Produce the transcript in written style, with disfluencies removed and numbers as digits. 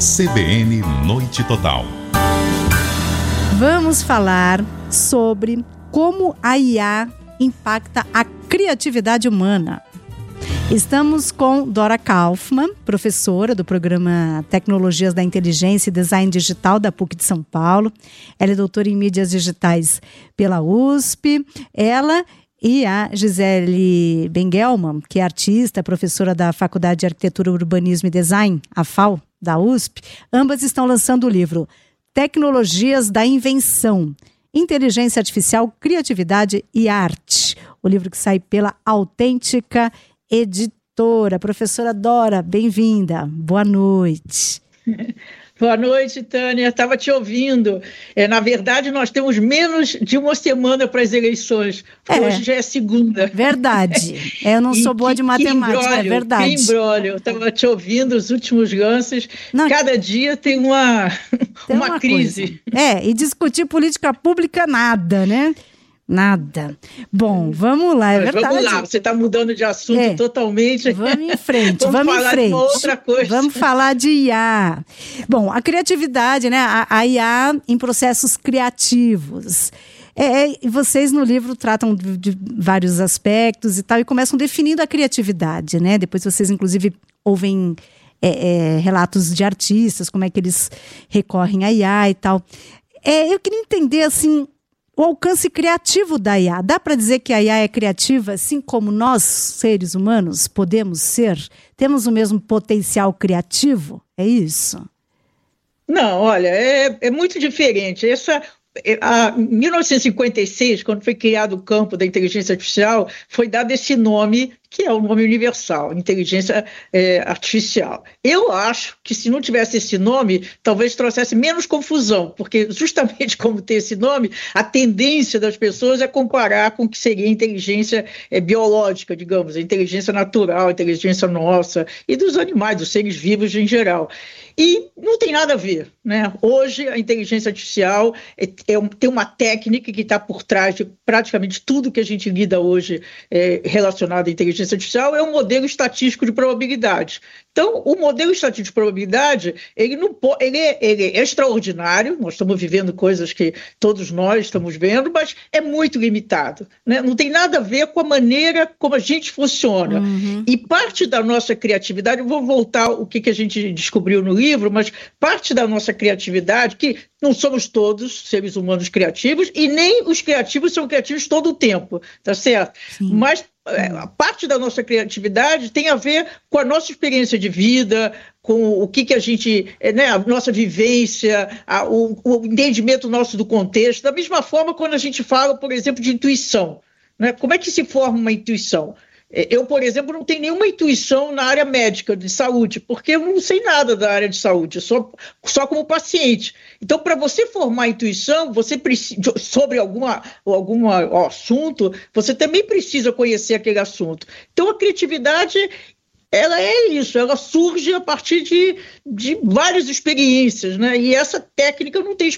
CBN Noite Total. Vamos falar sobre como a IA impacta a criatividade humana. Estamos com Dora Kaufmann, professora do programa Tecnologias da Inteligência e Design Digital da PUC de São Paulo. Ela é doutora em mídias digitais pela USP. Ela e a Gisele Bengelman, que é artista, professora da Faculdade de Arquitetura, Urbanismo e Design, a FAU, da USP, ambas estão lançando o livro Tecnologias da Invenção, Inteligência Artificial, Criatividade e Arte. O livro que sai pela Autêntica Editora. Professora Dora, bem-vinda. Boa noite. Boa noite, Tânia. Estava te ouvindo. Na verdade, nós temos menos de uma semana para as eleições, porque hoje já é segunda. Verdade. Eu não sou boa de matemática, é verdade. Que imbróglio. Eu estava te ouvindo, os últimos lances. Não, cada dia tem uma crise. E discutir política pública, nada, né? Nada. Bom, vamos lá, é verdade. Vamos lá, você está mudando de assunto totalmente. Vamos em frente, vamos em frente. De outra coisa. Vamos falar de IA. Bom, a criatividade, né? A IA em processos criativos. Vocês no livro tratam de vários aspectos e tal, e começam definindo a criatividade, né? Depois vocês, inclusive, ouvem relatos de artistas, como é que eles recorrem à IA e tal. Eu queria entender, assim, o alcance criativo da IA. Dá para dizer que a IA é criativa, assim como nós, seres humanos, podemos ser? Temos o mesmo potencial criativo? É isso? Não, olha, é muito diferente. Em 1956, quando foi criado o campo da inteligência artificial, foi dado esse nome, que é o nome universal, inteligência artificial. Eu acho que se não tivesse esse nome, talvez trouxesse menos confusão, porque justamente como tem esse nome, a tendência das pessoas é comparar com o que seria a inteligência biológica, digamos, a inteligência natural, a inteligência nossa e dos animais, dos seres vivos em geral. E não tem nada a ver, né? Hoje a inteligência artificial tem uma técnica que está por trás de praticamente tudo que a gente lida hoje relacionado à inteligência artificial, é um modelo estatístico de probabilidade. Então, o modelo estatístico de probabilidade, ele é extraordinário, nós estamos vivendo coisas que todos nós estamos vendo, mas é muito limitado, né? Não tem nada a ver com a maneira como a gente funciona. Uhum. E parte da nossa criatividade, eu vou voltar ao que a gente descobriu no livro, mas parte da nossa criatividade, que não somos todos seres humanos criativos, e nem os criativos são criativos todo o tempo, tá certo? Sim. Mas a parte da nossa criatividade tem a ver com a nossa experiência de vida, com o que a gente, né, a nossa vivência, o entendimento nosso do contexto. Da mesma forma, quando a gente fala, por exemplo, de intuição, né? Como é que se forma uma intuição? Eu, por exemplo, não tenho nenhuma intuição na área médica de saúde, porque eu não sei nada da área de saúde, só como paciente. Então, para você formar intuição, você precisa, sobre algum assunto, você também precisa conhecer aquele assunto. Então, a criatividade, ela é isso, ela surge a partir de várias experiências, né? E essa técnica não tem